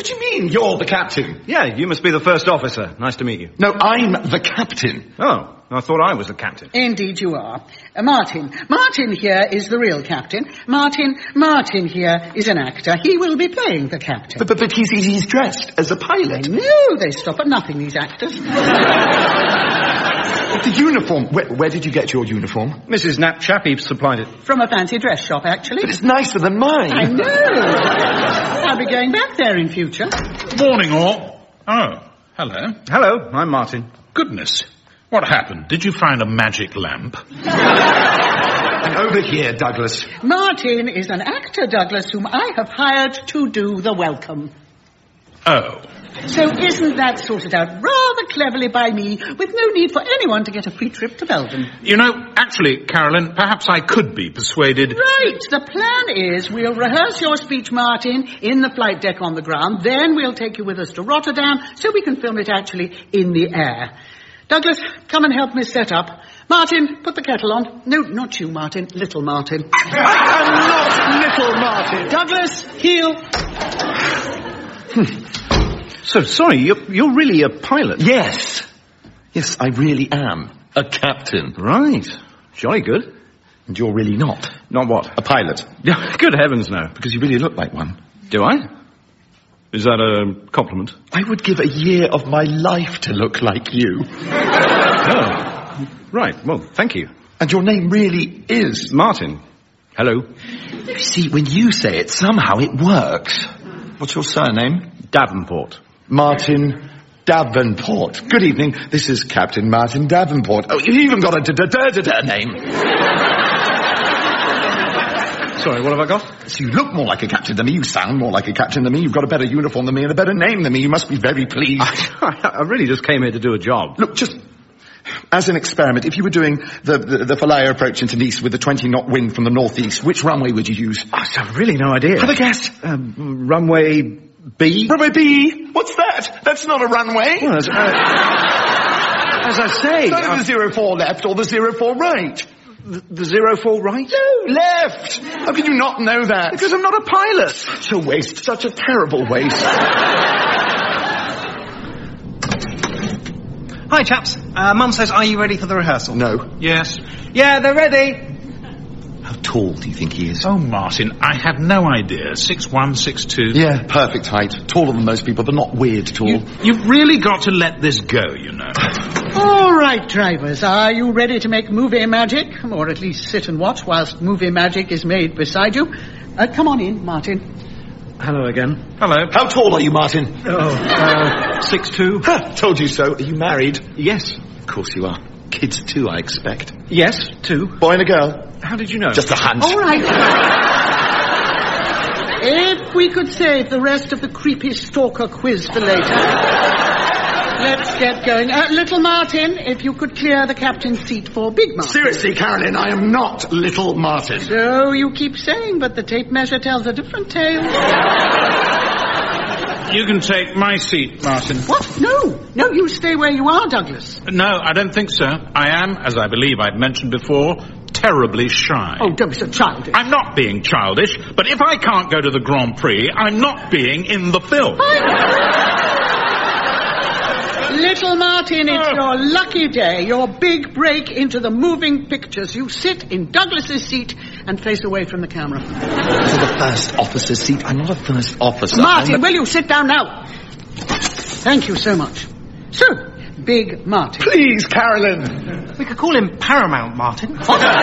What do you mean, you're the captain? Yeah, you must be the first officer. Nice to meet you. No, I'm the captain. Oh, I thought I was the captain. Indeed you are. Martin. Martin here is the real captain. Martin here is an actor. He will be playing the captain. But he's dressed as a pilot. No, they stop at nothing, these actors. The uniform. Where did you get your uniform? Mrs. Knapp Chappie supplied it. From a fancy dress shop, actually. But it's nicer than mine. I know. I'll be going back there in future. Morning, all. Oh, hello. Hello, I'm Martin. Goodness. What happened? Did you find a magic lamp? And over here, Douglas. Martin is an actor, Douglas, whom I have hired to do the welcome. Oh. So isn't that sorted out rather cleverly by me, with no need for anyone to get a free trip to Belgium? You know, actually, Carolyn, perhaps I could be persuaded... Right. The plan is we'll rehearse your speech, Martin, in the flight deck on the ground. Then we'll take you with us to Rotterdam so we can film it actually in the air. Douglas, come and help me set up. Martin, put the kettle on. No, not you, Martin. Little Martin. I'm not little Martin. Douglas, heel. So, sorry, you're really a pilot? Yes. Yes, I really am. A captain. Right. Jolly good. And you're really not. Not what? A pilot. Yeah, good heavens, no. Because you really look like one. Do I? Is that a compliment? I would give a year of my life to look like you. Oh. Right, well, thank you. And your name really is... Martin. Hello. You see, when you say it, somehow it works. What's your surname? Davenport. Martin Davenport. Good evening. This is Captain Martin Davenport. Oh, you even got a name. Sorry, what have I got? So you look more like a captain than me. You sound more like a captain than me. You've got a better uniform than me and a better name than me. You must be very pleased. I really just came here to do a job. Look, just as an experiment, if you were doing the Falaya approach into Nice with a 20-knot wind from the northeast, which runway would you use? I've really no idea. Have a guess. Runway B? Runway B? What's that? That's not a runway. Well, as I say... It's either the 04 left or the 04 right. The 04 right? No, left. How can you not know that? Because I'm not a pilot. Such a waste. Such a terrible waste. Hi, chaps. Mum says, are you ready for the rehearsal? No. Yes. Yeah, they're ready. How tall do you think he is? Oh, Martin, I had no idea. 6'1", 6'2". Yeah, perfect height. Taller than most people, but not weird tall. You've really got to let this go, you know. All right, drivers, are you ready to make movie magic? Or at least sit and watch whilst movie magic is made beside you? Come on in, Martin. Hello again. Hello. How tall are you, Martin? 6'2". Ha, told you so. Are you married? Yes. Of course you are. Kids too, I expect. Yes, 2. Boy and a girl. How did you know? Just a hunch. All right. If we could save the rest of the creepy stalker quiz for later. Let's get going. Little Martin, if you could clear the captain's seat for Big Martin. Seriously, Carolyn, I am not little Martin. So you keep saying, but the tape measure tells a different tale. You can take my seat, Martin. What? No, you stay where you are, Douglas. No, I don't think so. I am, as I believe I've mentioned before, terribly shy. Oh, don't be so childish. I'm not being childish, but if I can't go to the Grand Prix, I'm not being in the film. Little Martin, it's your lucky day, your big break into the moving pictures. You sit in Douglas's seat and face away from the camera. To the first officer's seat. I'm not a first officer. Martin, will you sit down now? Thank you so much. So, Big Martin. Please, Carolyn. We could call him Paramount Martin.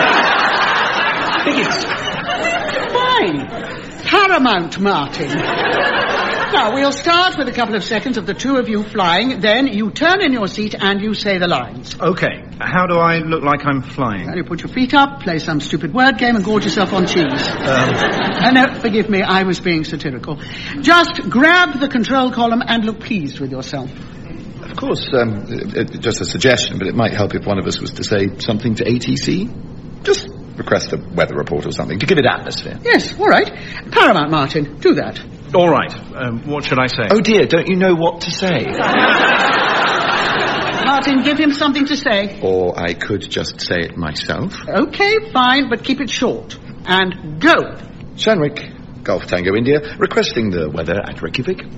Fine. Paramount Martin. Now, we'll start with a couple of seconds of the two of you flying, then you turn in your seat and you say the lines. Okay, how do I look like I'm flying? Well, you put your feet up, play some stupid word game and gorge yourself on cheese. No, forgive me, I was being satirical. Just grab the control column and look pleased with yourself. Of course, just a suggestion, but it might help if one of us was to say something to ATC. Just request a weather report or something to give it atmosphere. Yes, all right. Paramount Martin, do that. All right. What should I say? Oh dear, don't you know what to say? Martin, give him something to say. Or I could just say it myself. Okay, fine, but keep it short. And go. Shanwick, Golf Tango India, requesting the weather at Reykjavik.